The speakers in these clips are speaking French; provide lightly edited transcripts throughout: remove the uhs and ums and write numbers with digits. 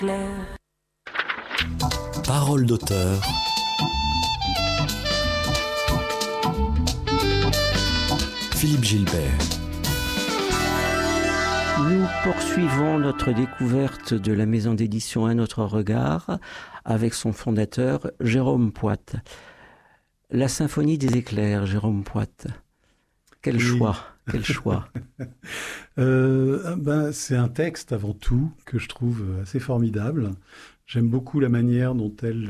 clair. Parole d'auteur. Philippe Gilbert. Nous poursuivons notre découverte de la maison d'édition Un autre regard avec son fondateur Jérôme Poit. La symphonie des éclairs, Jérôme Poit. Quel choix, quel choix. C'est un texte avant tout que je trouve assez formidable. J'aime beaucoup la manière dont elle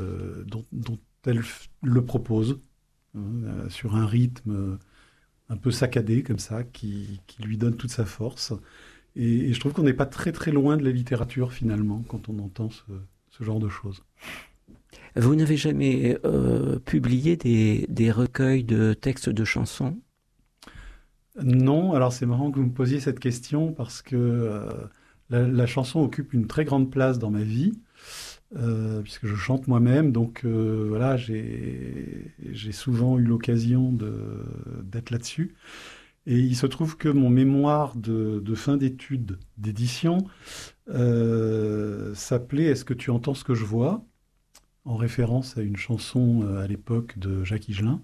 le propose, sur un rythme un peu saccadé comme ça, qui lui donne toute sa force. Et je trouve qu'on n'est pas très très loin de la littérature finalement quand on entend ce genre de choses. Vous n'avez jamais publié des recueils de textes de chansons ? Non, alors c'est marrant que vous me posiez cette question parce que la chanson occupe une très grande place dans ma vie, puisque je chante moi-même, donc voilà, j'ai souvent eu l'occasion d'être là-dessus. Et il se trouve que mon mémoire de fin d'études d'édition s'appelait « Est-ce que tu entends ce que je vois ?» en référence à une chanson à l'époque de Jacques Higelin,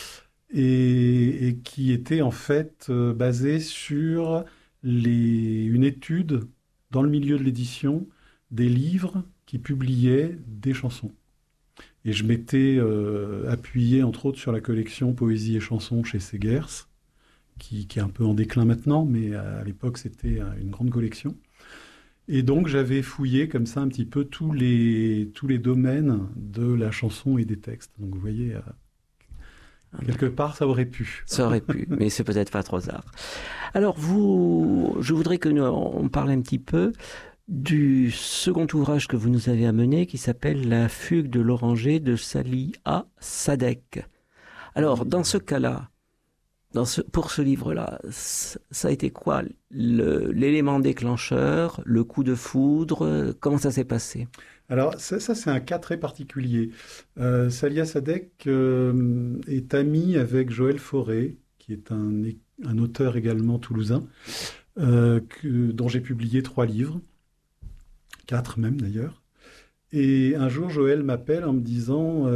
et qui était en fait basée sur une étude dans le milieu de l'édition des livres qui publiaient des chansons. Et je m'étais appuyé entre autres sur la collection Poésie et chansons chez Segers, qui est un peu en déclin maintenant, mais à l'époque c'était une grande collection. Et donc j'avais fouillé comme ça un petit peu tous les domaines de la chanson et des textes. Donc vous voyez, quelque part ça aurait pu. Ça aurait pu, mais c'est peut-être pas trop tard. Alors je voudrais que on parle un petit peu du second ouvrage que vous nous avez amené qui s'appelle La fugue de l'oranger de Saliha Sadek. Alors dans ce cas-là, pour ce livre-là, ça a été quoi l'élément déclencheur, le coup de foudre, comment ça s'est passé ? Alors ça c'est un cas très particulier. Saliha Sadek est amie avec Joël Fauré, qui est un auteur également toulousain, dont j'ai publié 3 livres, 4 même d'ailleurs. Et un jour Joël m'appelle en me disant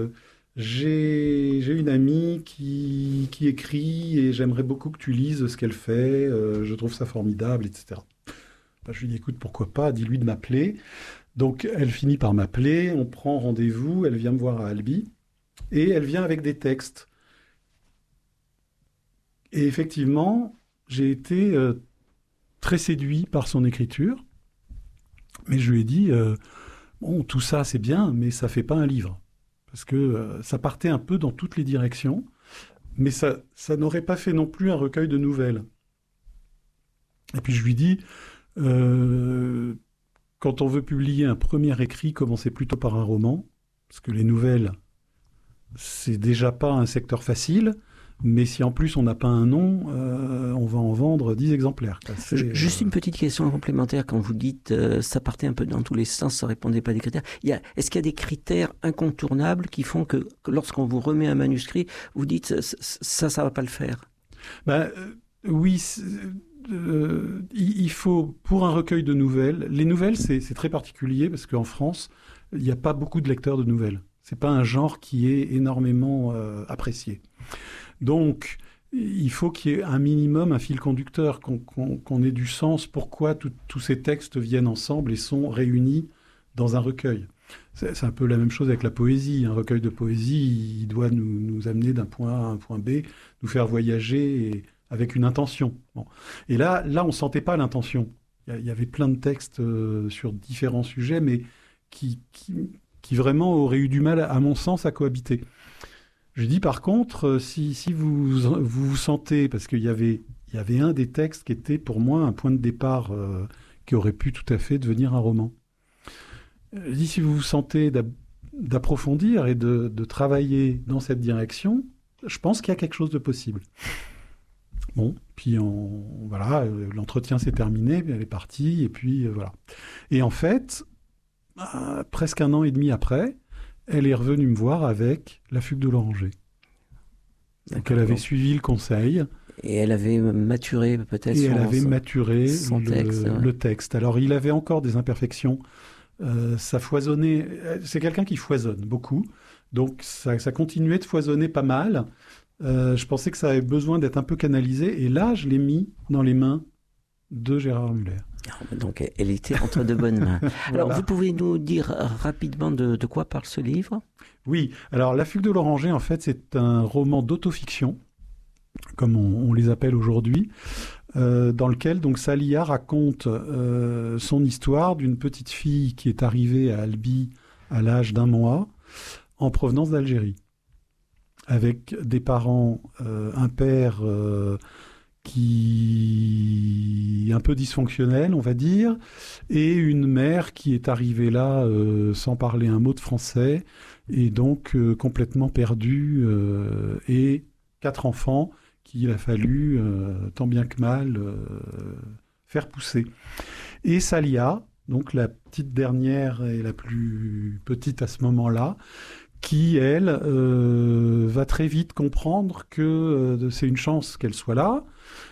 j'ai une amie qui écrit et j'aimerais beaucoup que tu lises ce qu'elle fait, je trouve ça formidable, etc. Je lui dis écoute, pourquoi pas, dis-lui de m'appeler. Donc elle finit par m'appeler, on prend rendez-vous, elle vient me voir à Albi et elle vient avec des textes. Et effectivement, j'ai été très séduit par son écriture, mais je lui ai dit bon, tout ça c'est bien, mais ça fait pas un livre. Parce que ça partait un peu dans toutes les directions, mais ça n'aurait pas fait non plus un recueil de nouvelles. Et puis je lui dis, quand on veut publier un premier écrit, commencez plutôt par un roman, parce que les nouvelles, c'est déjà pas un secteur facile, mais si en plus on n'a pas un nom, on va en vendre 10 exemplaires. Juste une petite question complémentaire, quand vous dites ça partait un peu dans tous les sens, ça répondait pas à des critères. Est-ce qu'il y a des critères incontournables qui font que lorsqu'on vous remet un manuscrit, vous dites ça va pas le faire ? Oui, il faut, pour un recueil de nouvelles, les nouvelles c'est très particulier parce qu'en France, il n'y a pas beaucoup de lecteurs de nouvelles. C'est pas un genre qui est énormément apprécié. Donc, il faut qu'il y ait un minimum, un fil conducteur, qu'on ait du sens. Pourquoi tous ces textes viennent ensemble et sont réunis dans un recueil. C'est un peu la même chose avec la poésie. Un recueil de poésie, il doit nous amener d'un point A à un point B, nous faire voyager avec une intention. Bon. Et là, on ne sentait pas l'intention. Il y avait plein de textes sur différents sujets, mais qui vraiment auraient eu du mal, à mon sens, à cohabiter. Je dis par contre, si vous sentez, parce qu'il y avait un des textes qui était pour moi un point de départ qui aurait pu tout à fait devenir un roman. Je dis si vous vous sentez d'approfondir et de travailler dans cette direction, je pense qu'il y a quelque chose de possible. Bon, puis voilà, l'entretien s'est terminé, elle est partie, et puis voilà. Et en fait, presque 1 an et demi après, elle est revenue me voir avec La fugue de l'oranger. Donc elle avait suivi le conseil. Et elle avait maturé peut-être son texte. Ouais. Le texte. Alors il avait encore des imperfections Ça foisonnait. C'est quelqu'un qui foisonne beaucoup. Donc ça continuait de foisonner pas mal. Je pensais que ça avait besoin d'être un peu canalisé. Et là, je l'ai mis dans les mains de Gérard Muller. Donc elle était entre de bonnes mains. Alors Voilà. vous pouvez nous dire rapidement de quoi parle ce livre? Oui, alors La fugue de l'oranger, en fait, c'est un roman d'autofiction, comme on les appelle aujourd'hui, dans lequel donc Salia raconte son histoire d'une petite fille qui est arrivée à Albi à l'âge d'1 mois, en provenance d'Algérie, avec des parents, un père qui est un peu dysfonctionnel, on va dire, et une mère qui est arrivée là sans parler un mot de français, et donc complètement perdue, et 4 enfants qu'il a fallu, tant bien que mal, faire pousser. Et Salia, donc la petite dernière et la plus petite à ce moment-là, qui, elle, va très vite comprendre que c'est une chance qu'elle soit là,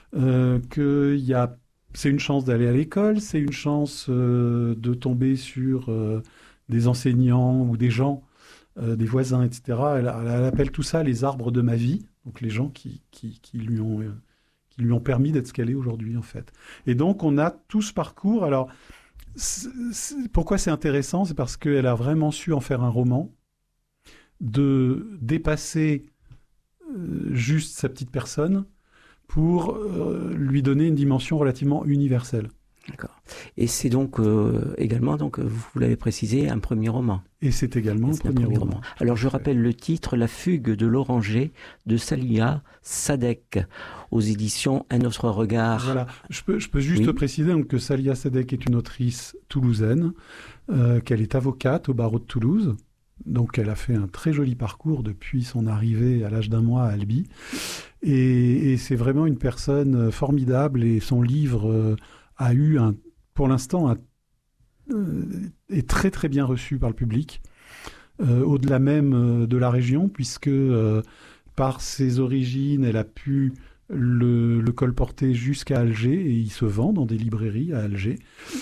c'est une chance d'aller à l'école, c'est une chance de tomber sur des enseignants ou des gens, des voisins, etc. Elle appelle tout ça les arbres de ma vie, donc les gens qui lui ont permis d'être ce qu'elle est aujourd'hui, en fait. Et donc, on a tout ce parcours. Alors, pourquoi c'est intéressant? C'est parce qu'elle a vraiment su en faire un roman, de dépasser juste sa petite personne pour lui donner une dimension relativement universelle. D'accord. Et c'est donc également, donc, vous l'avez précisé, un premier roman. Et c'est également Et c'est un premier roman. Alors je rappelle le titre, La fugue de l'oranger de Salia Sadek, aux éditions Un autre regard. Voilà. Je peux juste préciser donc, que Salia Sadek est une autrice toulousaine, qu'elle est avocate au barreau de Toulouse. Donc elle a fait un très joli parcours depuis son arrivée à l'âge d'1 mois à Albi. Et c'est vraiment une personne formidable, et son livre a eu, pour l'instant, est très très bien reçu par le public, au-delà même de la région, puisque par ses origines, elle a pu le colporter jusqu'à Alger, et il se vend dans des librairies à Alger.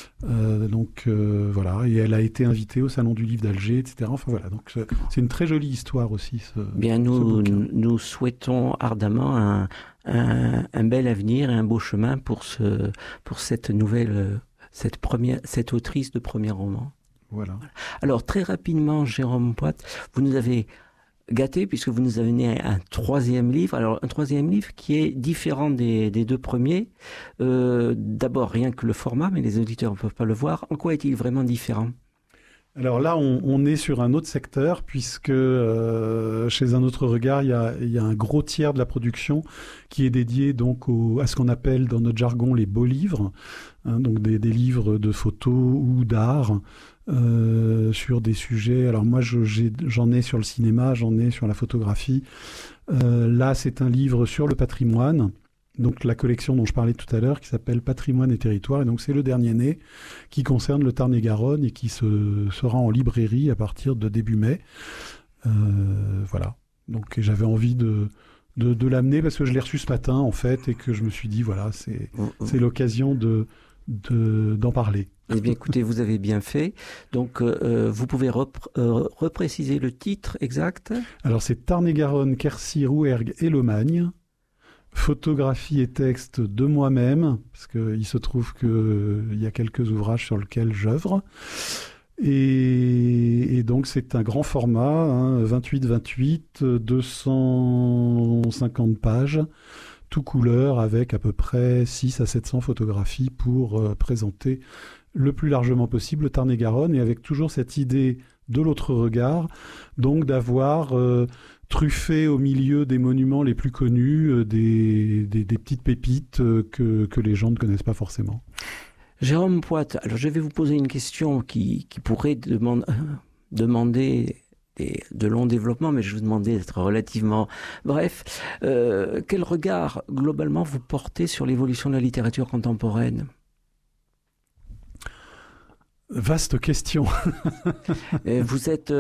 Voilà, et elle a été invitée au Salon du Livre d'Alger, etc. Enfin voilà, donc c'est une très jolie histoire aussi. Bien, nous souhaitons ardemment un bel avenir et un beau chemin pour cette nouvelle, cette autrice de premier roman. Voilà. Alors très rapidement, Jérôme Poit, vous nous avez gâté puisque vous nous avez donné un troisième livre. Alors un troisième livre qui est différent des deux premiers. D'abord rien que le format, mais les auditeurs ne peuvent pas le voir. En quoi est-il vraiment différent ? Alors là, on est sur un autre secteur, puisque chez Un autre regard, il y a un gros tiers de la production qui est dédié donc à ce qu'on appelle dans notre jargon les beaux livres, hein, donc des livres de photos ou d'art sur des sujets. Alors moi, j'en ai sur le cinéma, j'en ai sur la photographie. Là, c'est un livre sur le patrimoine. Donc la collection dont je parlais tout à l'heure, qui s'appelle Patrimoine et Territoire, et donc c'est le dernier né, qui concerne le Tarn-et-Garonne et qui sera en librairie à partir de début mai. Voilà. Donc j'avais envie de l'amener parce que je l'ai reçu ce matin en fait, et que je me suis dit voilà, c'est l'occasion d'en parler. Eh bien écoutez, vous avez bien fait. Donc vous pouvez repréciser le titre exact? Alors c'est Tarn-et-Garonne, Quercy, Rouergue et Lomagne. Photographie et texte de moi-même, parce qu'il se trouve qu'il y a quelques ouvrages sur lesquels j'œuvre. Et donc c'est un grand format, hein, 28-28, 250 pages, tout couleur, avec à peu près 600 à 700 photographies pour présenter le plus largement possible le Tarn-et-Garonne, et avec toujours cette idée de l'autre regard, donc d'avoir truffé au milieu des monuments les plus connus, des petites pépites que les gens ne connaissent pas forcément. Jérôme Poit, alors je vais vous poser une question qui pourrait demander de longs développements, mais je vais vous demander d'être relativement bref. Quel regard, globalement, vous portez sur l'évolution de la littérature contemporaine ? Vaste question. Vous êtes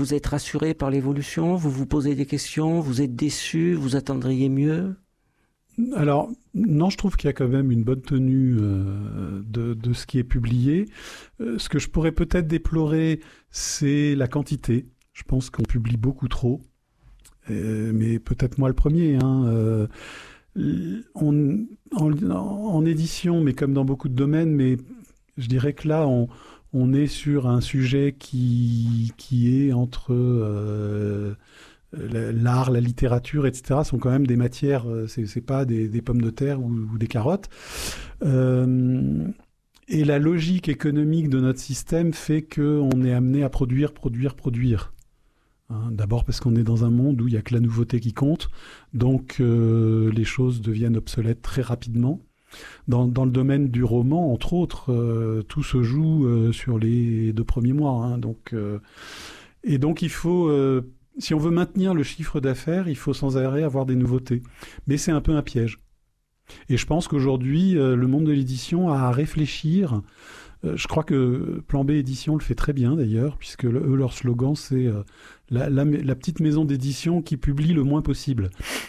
rassuré par l'évolution? Vous vous posez des questions? Vous êtes déçu? Vous attendriez mieux? Alors, non, je trouve qu'il y a quand même une bonne tenue de ce qui est publié. Ce que je pourrais peut-être déplorer, c'est la quantité. Je pense qu'on publie beaucoup trop, mais peut-être moi le premier. En édition, mais comme dans beaucoup de domaines, mais je dirais que là, on est sur un sujet qui est entre l'art, la littérature, etc. sont quand même des matières, c'est pas des pommes de terre ou des carottes. Et la logique économique de notre système fait qu'on est amené à produire. D'abord parce qu'on est dans un monde où il n'y a que la nouveauté qui compte, donc les choses deviennent obsolètes très rapidement. Dans le domaine du roman, entre autres, tout se joue sur les 2 premiers mois. Et donc il faut, si on veut maintenir le chiffre d'affaires, il faut sans arrêt avoir des nouveautés. Mais c'est un peu un piège. Et je pense qu'aujourd'hui, le monde de l'édition a à réfléchir. Je crois que Plan B Édition le fait très bien d'ailleurs, puisque leur slogan c'est la petite maison d'édition qui publie le moins possible.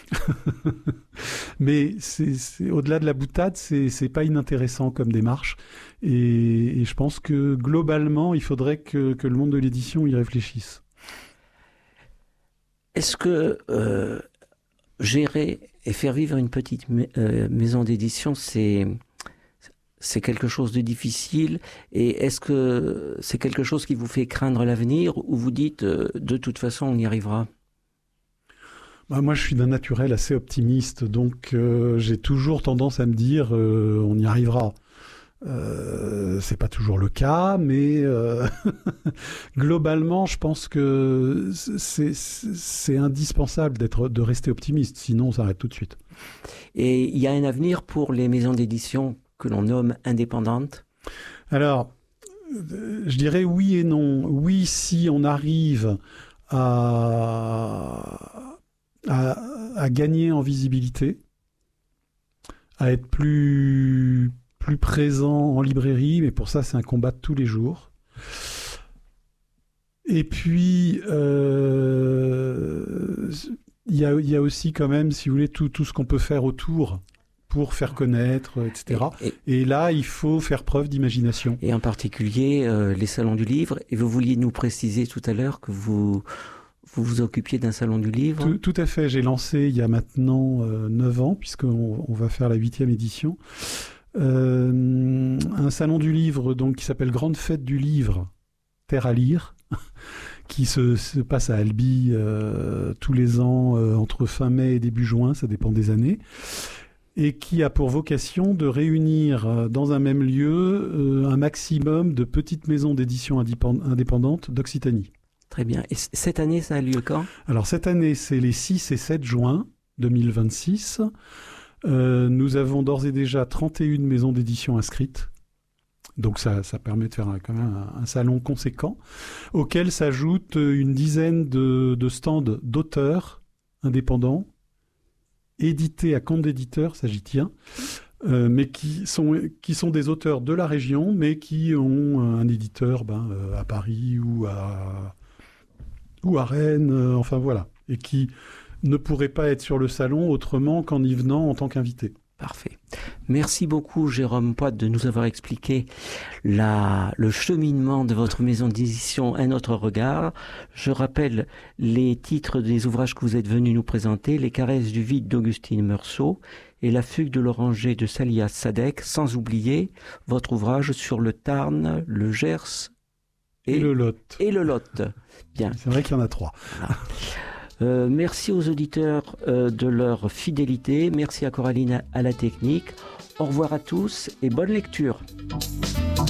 Mais c'est au-delà de la boutade, c'est pas inintéressant comme démarche. Et je pense que globalement, il faudrait que le monde de l'édition y réfléchisse. Est-ce que gérer et faire vivre une petite maison d'édition, c'est quelque chose de difficile, et est-ce que c'est quelque chose qui vous fait craindre l'avenir, ou vous dites de toute façon on y arrivera? Moi je suis d'un naturel assez optimiste, donc j'ai toujours tendance à me dire on y arrivera. C'est pas toujours le cas, mais globalement je pense que c'est indispensable de rester optimiste, sinon on s'arrête tout de suite. Et il y a un avenir pour les maisons d'édition que l'on nomme indépendantes? Alors, je dirais oui et non. Oui, si on arrive à gagner en visibilité, à être plus présent en librairie, mais pour ça, c'est un combat de tous les jours. Et puis, il y a aussi quand même, si vous voulez, tout ce qu'on peut faire autour pour faire connaître, etc. Et là, il faut faire preuve d'imagination. Et en particulier, les salons du livre. Et vous vouliez nous préciser tout à l'heure que vous vous occupiez d'un salon du livre. Tout à fait. J'ai lancé il y a maintenant 9 ans, puisqu'on va faire la 8e édition, un salon du livre donc, qui s'appelle Grande Fête du Livre, Terre à lire, qui se passe à Albi tous les ans entre fin mai et début juin, ça dépend des années, et qui a pour vocation de réunir dans un même lieu un maximum de petites maisons d'édition indépendantes d'Occitanie. Très bien. Et cette année, ça a lieu quand? Alors cette année, c'est les 6 et 7 juin 2026. Nous avons d'ores et déjà 31 maisons d'édition inscrites. Donc ça permet de faire quand même un salon conséquent, auquel s'ajoute une dizaine de stands d'auteurs indépendants, édités à compte d'éditeur, ça j'y tiens, mais qui sont des auteurs de la région, mais qui ont un éditeur à Paris ou à Rennes, enfin voilà, et qui ne pourraient pas être sur le salon autrement qu'en y venant en tant qu'invité. Parfait. Merci beaucoup Jérôme Poit de nous avoir expliqué le cheminement de votre maison d'édition Un autre regard. Je rappelle les titres des ouvrages que vous êtes venus nous présenter: Les caresses du vide d'Augustine Meursault et La fugue de l'oranger de Saliha Sadek, sans oublier votre ouvrage sur le Tarn, le Gers et le Lot. Bien. C'est vrai qu'il y en a 3. Voilà. Merci aux auditeurs de leur fidélité. Merci à Coraline à la technique. Au revoir à tous et bonne lecture.